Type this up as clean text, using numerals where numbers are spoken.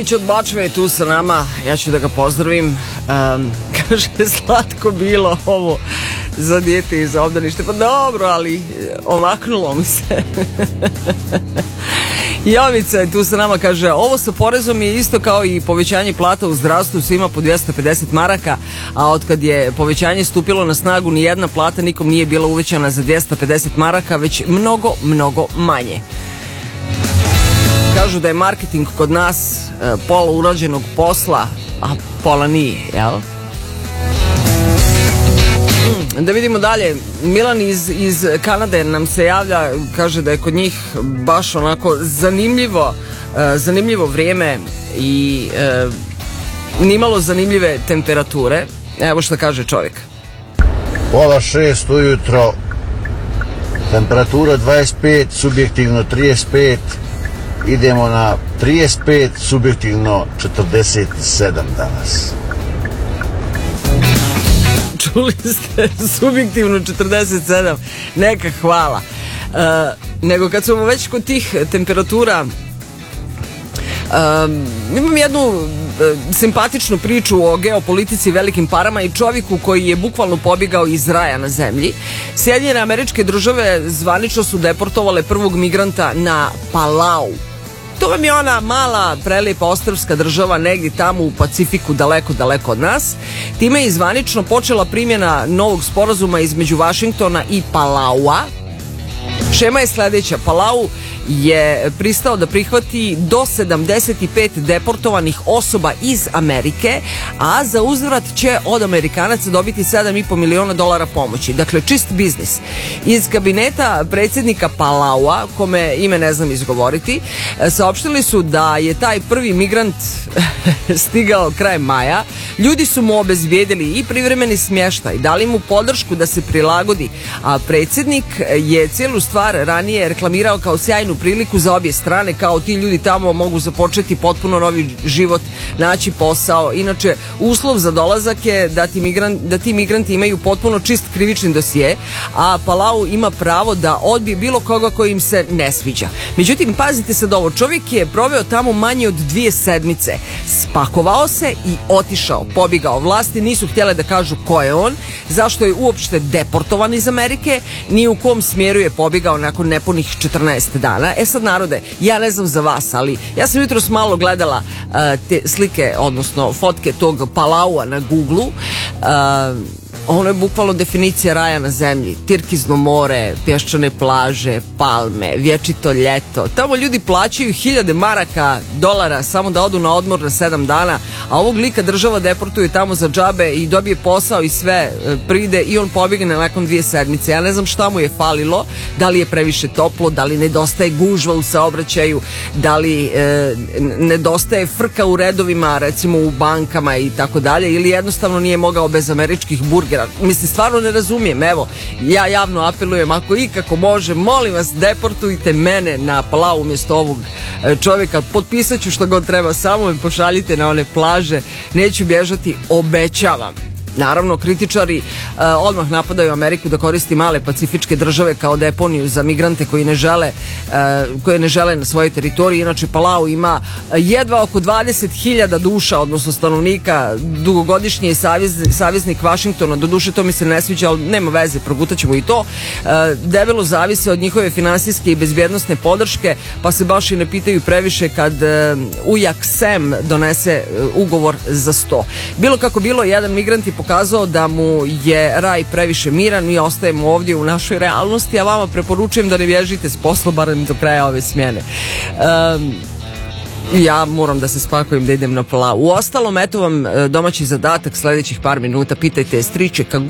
Milanić od Bačve je tu sa nama, ja ću da ga pozdravim. Kaže, slatko bilo ovo za dijete iz obdanište. Pa dobro, ali omaknulo mi se. Jovica je tu sa nama, kaže, ovo sa porezom je isto kao i povećanje plata u zdravstvu, svima po 250 maraka, a od kad je povećanje stupilo na snagu, ni jedna plata nikom nije bila uvećana za 250 maraka, već mnogo, mnogo manje. Kažu da je marketing kod nas pola urađenog posla, a pola nije, jel? Da vidimo dalje. Milan iz Kanade nam se javlja, kaže da je kod njih baš onako zanimljivo vrijeme i nimalo zanimljive temperature. Evo što kaže čovjek. 5:30 ujutro, temperatura 25, subjektivno 35, idemo na 35, subjektivno 47 danas. Čuli ste, subjektivno 47, neka hvala. Nego kad smo već kod tih temperatura, imam jednu simpatičnu priču o geopolitici, velikim parama i čovjeku koji je bukvalno pobjegao iz raja na zemlji. Sjedinjene Američke Države zvanično su deportovale prvog migranta na Palau. To vam je ona mala, prelijepa ostrvska država negdje tamo u Pacifiku, daleko, daleko od nas. Time je zvanično počela primjena novog sporazuma između Vašingtona i Palaua. Šema je sljedeća. Palau je pristao da prihvati do 75 deportovanih osoba iz Amerike, a za uzvrat će od Amerikanaca dobiti $7,5 miliona pomoći. Dakle, čist biznis. Iz kabineta predsjednika Palaua, kome ime ne znam izgovoriti, saopštili su da je taj prvi migrant stigao krajem maja. Ljudi su mu obezbijedili i privremeni smještaj, dali mu podršku da se prilagodi, a predsjednik je cijelu stvar ranije reklamirao kao sjajnu priliku za obje strane, kao ti ljudi tamo mogu započeti potpuno novi život, naći posao. Inače, uslov za dolazak je da ti migranti imaju potpuno čist krivični dosije, a Palau ima pravo da odbije bilo koga koji im se ne sviđa. Međutim, pazite sad ovo, čovjek je proveo tamo manje od 2 sedmice, spakovao se i otišao, pobjegao. Vlasti nisu htjele da kažu ko je on, zašto je uopšte deportovan iz Amerike, ni u kom smjeru je pobjegao nakon nepunih 14 dana. E sad, narode, ja ne znam za vas, ali ja sam jutros malo gledala te slike, odnosno fotke tog Palaua na Googlu. Ono je bukvalno definicija raja na zemlji. Tirkizno more, pješčane plaže, palme, vječito ljeto. Tamo ljudi plaćaju 1000 maraka, dolara samo da odu na odmor na 7 dana, a ovog lika država deportuje tamo za džabe i dobije posao i sve pride i on pobjegne nakon 2 sedmice. Ja ne znam šta mu je falilo, da li je previše toplo, da li nedostaje gužva u saobraćaju, da li nedostaje frka u redovima, recimo u bankama i tako dalje, ili jednostavno nije mogao bez američkih burgera. Mislim, stvarno ne razumijem. Evo, ja javno apelujem, ako ikako može, molim vas, deportujte mene na Palau umjesto ovog čovjeka. Potpisat ću što god treba, samo me pošaljite na one plaže, neću bježati, obećavam. Naravno, kritičari odmah napadaju Ameriku da koristi male pacifičke države kao deponiju za migrante koji ne žele na svojoj teritoriji. Inače, Palau ima jedva oko 20.000 duša, odnosno stanovnika. Dugogodišnji je saveznik Vašingtona. Doduše, to mi se ne sviđa, ali nema veze, progutat ćemo i to. Debelo zavise od njihove finansijske i bezbjednosne podrške, pa se baš i ne pitaju previše kad ujak Sam donese ugovor za 100. Bilo kako bilo, jedan migrant je pokazao da mu je raj previše miran. Mi ostajemo ovdje u našoj realnosti, a vama preporučujem da ne bježite s posla barem do kraja ove smjene. Ja moram da se spakujem da idem na Palau. U ostalom, eto vam domaći zadatak sljedećih par minuta. Pitajte stričeka